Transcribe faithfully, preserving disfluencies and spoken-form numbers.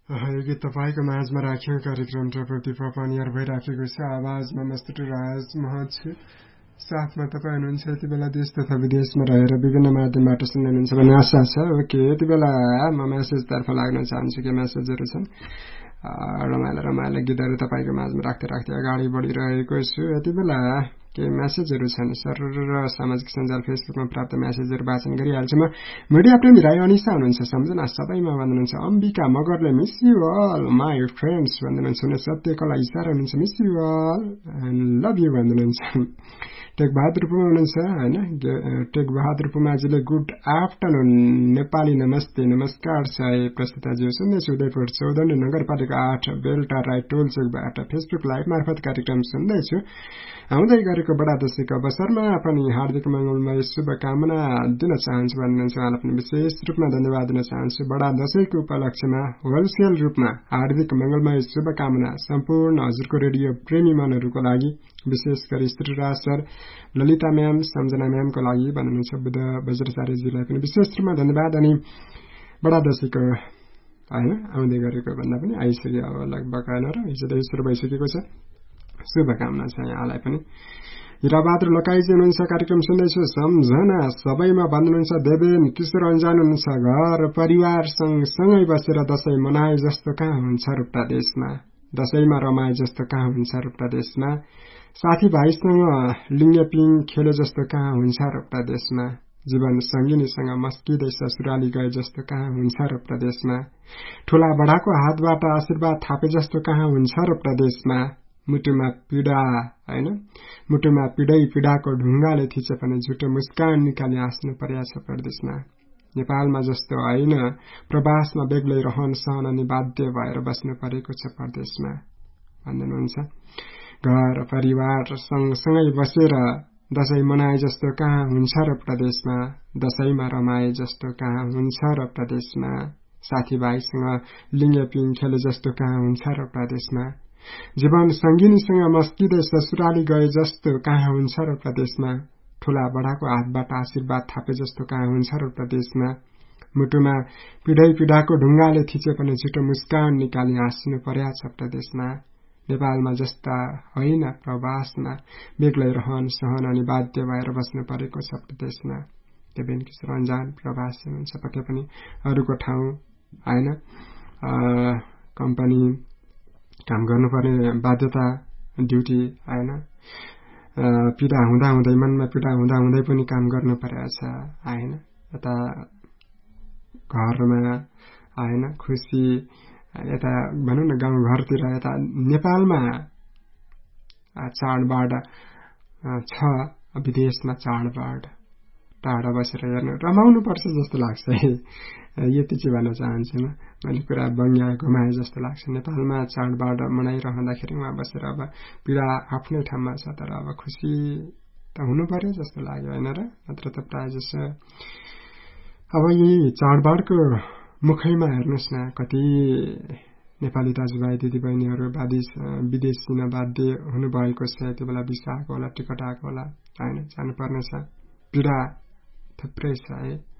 यो गीत तपाईँको माझमा राख्यौं कार्यक्रम प्रप्रति पपनियर भइराखेको छ। आवाजमा मस्टर राज महत छु, साथमा तपाईँ हुनुहुन्छ। यति बेला देश तथा विदेशमा रहेर विभिन्न माध्यमबाट सुन्नुहुन्छ भन्ने आशा छ। ओके, यति बेला म मेसेजतर्फ लाग्न चाहन्छु के मेसेजहरू छन्। रमाइलो रमाइलो गीतहरू तपाईँको माझमा राख्दै राख्दै अगाडि बढिरहेको छु। यति बेला के मेसेजहरू छन् सर र सामाजिक सञ्जाल फेसबुकमा प्राप्त मेसेजहरू वाचन गरिहाल्छु म। मिडिया प्रेमी राई अनिसा हुनुहुन्छ, सम्झना सबैमा भन्नुहुन्छ। अम्बिका मगरले miss you all my friends भन्नुहुन्छ। सत्यकला इसारा हुनुहुन्छ, miss you all and love you भन्नुहुन्छ। टेक बहादुर पुमा हुनुहुन्छ हैन। Take Bahadur पुमाजीले good afternoon Nepali नमस्ते नमस्कार साई प्रस्तुताज्यू, सुन्दैछु उदयपुर चौधनी नगरपालिका आठ बेलटा राई टोल चोकबाट फेसबुक लाइभ मार्फत कार्यक्रम सुन्दैछु। आउँदै गरेको बडा दशैंको अवसरमा पनि हार्दिक मंगलमय शुभकामना दिन चाहन्छु भन्नुहुन्छ। उहाँलाई पनि विशेष रूपमा धन्यवाद दिन चाहन्छु। बडा दशैंको उपलक्ष्यमा होलसेल रूपमा हार्दिक मंगलमय शुभकामना सम्पूर्ण हजुरको रेडियो प्रेमी मनहरूको लागि, विशेष गरी श्रीराज सर, ललिता म्याम, सम्झना म्यामको लागि भन्नुहुन्छ। बुद्ध वज्रचार्यजीलाई पनि विशेष रूपमा धन्यवाद। अनि बडा दशैंको हैन आउँदै गरेको भन्दा पनि आइसक्यो अब लगभग हैन र हिजोदेखि सुरु भइसकेको छ। शुभकामना छ यहाँलाई पनि। हिराबहादुर लकाईजी हुनुहुन्छ, कार्यक्रम सुन्दैछु। सम्झना सबैमा भन्नुहुन्छ। देवेन किशोर अन्जान हुनुहुन्छ, घर परिवार सँगै बसेर दशैं मनाए जस्तो कहाँ हुन्छ र प्रदेशमा, दशैंमा रमाए जस्तो कहाँ हुन्छ र प्रदेशमा, साथीभाइसँग लिङ्गपिङ खेले जस्तो कहाँ हुन्छ र प्रदेशमा, जीवन सङ्गिनीसँग मस्किँदै ससुराली गए जस्तो कहाँ हुन्छ र प्रदेशमा, ठूला बडाको हातबाट आशीर्वाद थापे जस्तो कहाँ हुन्छ र प्रदेशमा, मुटुमा पीडा हैन मुटुमा पीडै पीडाको ढुङ्गाले थिचे पनि झुटो मुस्कान निकाली हाँस्नु पर्या छ परदेशमा, नेपालमा जस्तो होइन प्रवासमा बेग्लै रहन सहन अनि बाध्य भएर बस्नु परेको छ परदेशमा भन्नुहुन्छ। घर परिवार सँगसँगै बसेर दशैं मनाए जस्तो कहाँ हुन्छ र प्रदेशमा, दशैंमा रमाए जस्तो कहाँ हुन्छ र प्रदेशमा, साथीभाइसँग लिङ्गपिङ खेले जस्तो कहाँ हुन्छ र प्रदेशमा, जीवन सङ्गिनीसँग मस्किँदै ससुराली गए जस्तो कहाँ हुन्छ र प्रदेशमा, ठूला बडाको हातबाट आशीर्वाद थापे जस्तो कहाँ हुन्छ र प्रदेशमा, मुटुमा पीडै पीडाको ढुङ्गाले थिचे पनि छिटो मुस्कान निकाली हाँस्नु पर्या छ प्रदेशमा, नेपालमा जस्ता होइन प्रवासमा बेग्लै रहन सहन अनि बाध्य भएर बस्नु परेको छ प्रदेशमा। देवेन किशोर अन्जान प्रवासी हुनुहुन्छ, पक्कै पनि अरूको ठाउँ होइन कम्पनी काम गर्नुपर्ने बाध्यता ड्युटी होइन पीडा हुँदा हुँदै मनमा पीडा हुँदा हुँदै पनि काम गर्नु परेको छ होइन। यता घरमा होइन खुसी, यता भनौँ न गाउँ घरतिर, यता नेपालमा चाडबाड छ, विदेशमा चाडबाड टाढा बसेर हेर्नु रमाउनु पर्छ जस्तो लाग्छ है। यति चाहिँ भन्न चाहन्छु म। मैले कुरा बङ्ग्या घुमाए जस्तो लाग्छ। नेपालमा चाडबाड मनाइरहँदाखेरि उहाँ बसेर अब पीडा आफ्नै ठाउँमा छ, तर अब खुसी त हुनु पर्यो जस्तो लाग्यो होइन र। नत्र त प्रायः जसो अब यही चाडबाडको मुखैमा हेर्नुहोस् न, कति नेपाली दाजुभाइ दिदीबहिनीहरू विदेश विदेश दिन बाध्य हुनुभएको छ। यति बेला भिसा आएको होला, टिकट आएको होला होइन, जानुपर्ने छ। पीडा थुप्रै छ है।